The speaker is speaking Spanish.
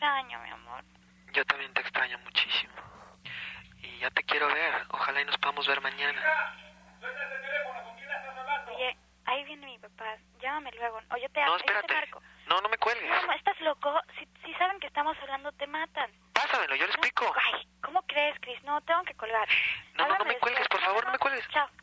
extraño, mi amor. Yo también te extraño muchísimo. Y ya te quiero ver. Ojalá y nos podamos ver mañana. ¡Suelta ese teléfono! ¿Con quién estás hablando? Oye, ahí viene mi papá. Llámame luego. O yo te No, yo espérate. te marco. No me cuelgues. No, ¿estás loco? Si saben que estamos hablando, te matan. Pásamelo, yo le explico. Ay, ¿cómo crees, Cris? No, tengo que colgar. No Háblame me cuelgues, después. por favor, no me cuelgues. Chao.